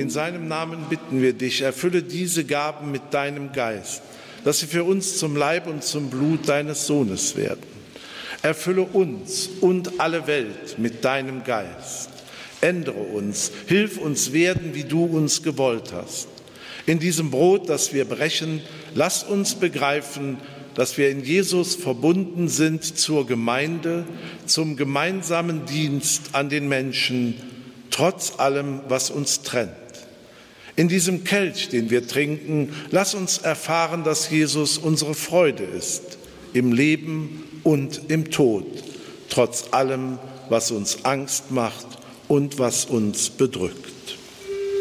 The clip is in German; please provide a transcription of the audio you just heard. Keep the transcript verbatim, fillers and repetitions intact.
In seinem Namen bitten wir dich, erfülle diese Gaben mit deinem Geist, dass sie für uns zum Leib und zum Blut deines Sohnes werden. Erfülle uns und alle Welt mit deinem Geist. Ändere uns, hilf uns werden, wie du uns gewollt hast. In diesem Brot, das wir brechen, lass uns begreifen, dass wir in Jesus verbunden sind zur Gemeinde, zum gemeinsamen Dienst an den Menschen, trotz allem, was uns trennt. In diesem Kelch, den wir trinken, lass uns erfahren, dass Jesus unsere Freude ist, im Leben und im Tod, trotz allem, was uns Angst macht und was uns bedrückt.